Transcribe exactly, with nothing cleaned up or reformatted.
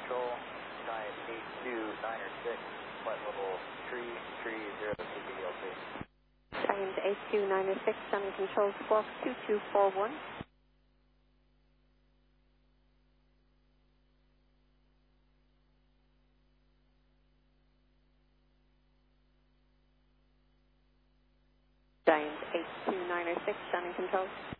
control, Giant eight two nine six, flight level three three zero C B L C. Giant eight two nine six, Sun control, squawk two two four one. Giant eight two nine six, Sun control.